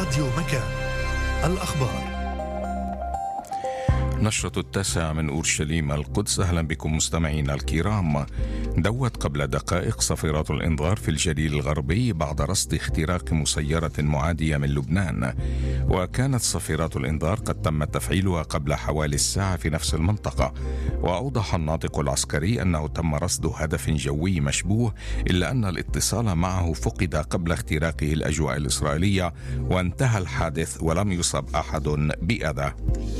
راديو مكان. الأخبار. نشرة 9 من أورشليم القدس. أهلا بكم مستمعينا الكرام. دوت قبل دقائق صفيرات الإنذار في الجليل الغربي بعد رصد اختراق مسيرة معادية من لبنان، وكانت صفيرات الإنذار قد تم تفعيلها قبل حوالي الساعة في نفس المنطقة. وأوضح الناطق العسكري أنه تم رصد هدف جوي مشبوه، إلا أن الاتصال معه فقد قبل اختراقه الأجواء الإسرائيلية، وانتهى الحادث ولم يصب أحد بأذى.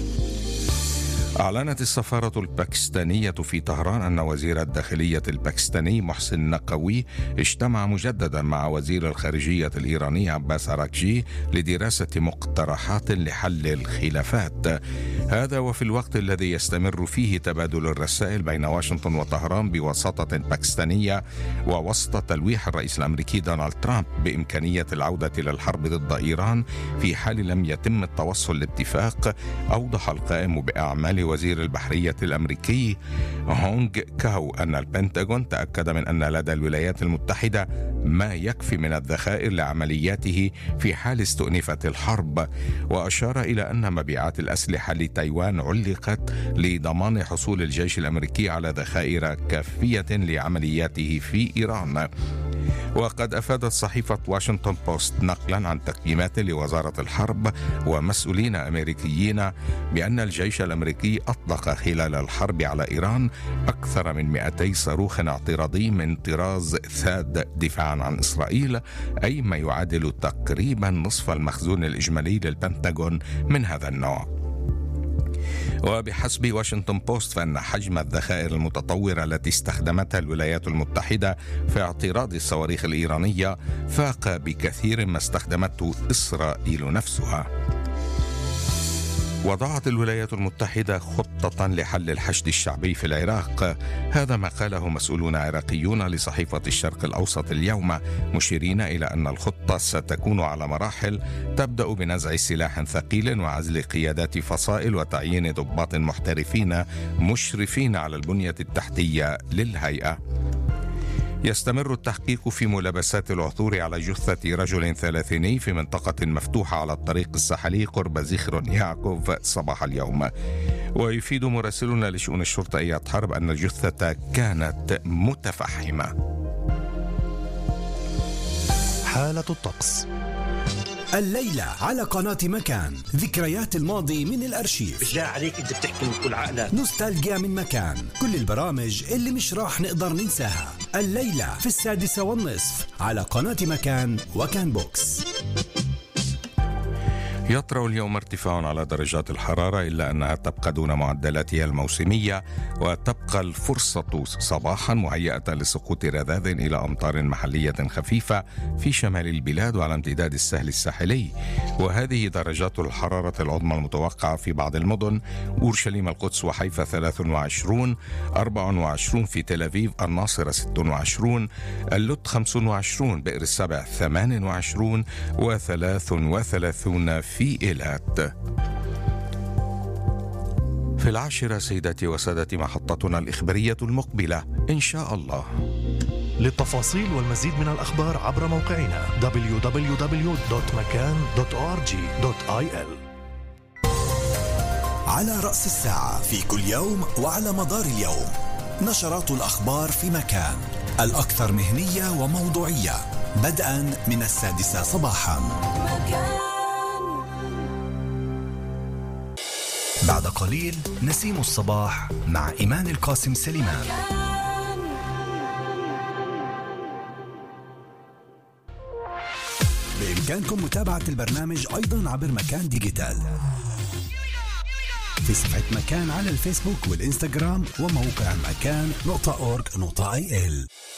أعلنت السفارة الباكستانية في طهران أن وزير الداخلية الباكستاني محسن نقوي اجتمع مجددا مع وزير الخارجية الإيراني عباس أراغجي لدراسة مقترحات لحل الخلافات. هذا وفي الوقت الذي يستمر فيه تبادل الرسائل بين واشنطن وطهران بوساطة باكستانية، ووسط تلويح الرئيس الأمريكي دونالد ترامب بإمكانية العودة إلى الحرب ضد إيران في حال لم يتم التوصل لاتفاق. أوضح القائم بأعمال وزير البحرية الأمريكي هونغ كاو أن البنتاغون تأكد من أن لدى الولايات المتحدة ما يكفي من الذخائر لعملياته في حال استؤنفت الحرب، وأشار إلى أن مبيعات الأسلحة لتايوان علقت لضمان حصول الجيش الأمريكي على ذخائر كافية لعملياته في إيران. وقد أفادت صحيفة واشنطن بوست نقلا عن تقييمات لوزارة الحرب ومسؤولين أمريكيين بأن الجيش الأمريكي أطلق خلال الحرب على إيران أكثر من 200 صاروخ اعتراضي من طراز ثاد دفاعا عن إسرائيل، أي ما يعادل تقريبا نصف المخزون الإجمالي للبنتاغون من هذا النوع. وبحسب واشنطن بوست فإن حجم الذخائر المتطورة التي استخدمتها الولايات المتحدة في اعتراض الصواريخ الإيرانية فاق بكثير ما استخدمته إسرائيل نفسها. وضعت الولايات المتحدة خطة لحل الحشد الشعبي في العراق. هذا ما قاله مسؤولون عراقيون لصحيفة الشرق الأوسط اليوم، مشيرين إلى أن الخطة ستكون على مراحل، تبدأ بنزع سلاح ثقيل وعزل قيادات فصائل وتعيين ضباط محترفين مشرفين على البنية التحتية للهيئة. يستمر التحقيق في ملابسات العثور على جثة رجل ثلاثيني في منطقة مفتوحة على الطريق الساحلي قرب زخر يعقوب صباح اليوم. ويفيد مراسلنا لشؤون الشرطة إياد حرب أن الجثة كانت متفحمة. حالة الطقس. الليلة على قناة مكان، ذكريات الماضي من الأرشيف. بالله عليك أنت بتحكي من كل عقلك. نوستالجيا من مكان، كل البرامج اللي مش راح نقدر ننساها. الليلة في 6:30 على قناة مكان وكان بوكس. يطرأ اليوم ارتفاع على درجات الحرارة، إلا أنها تبقى دون معدلاتها الموسمية، وتبقى الفرصة صباحا مهيئة لسقوط رذاذ إلى أمطار محلية خفيفة في شمال البلاد وعلى امتداد السهل الساحلي. وهذه درجات الحرارة العظمى المتوقعة في بعض المدن: أورشليم القدس وحيفا 23، 24 في تل أبيب، الناصرة 26، اللد 25، بئر السبع 28، و33 في إيلات. في 10 سيداتي وسادتي محطتنا الإخبارية المقبلة إن شاء الله. للتفاصيل والمزيد من الأخبار عبر موقعنا www.makan.org.il. على رأس الساعة في كل يوم وعلى مدار اليوم، نشرات الأخبار في مكان، الأكثر مهنية وموضوعية، بدءا من 6 صباحا. بعد قليل نسيم الصباح مع إيمان القاسم سليمان. بإمكانكم متابعة البرنامج أيضا عبر مكان ديجيتال في صفحة مكان على الفيسبوك والإنستغرام وموقع مكان.org.il.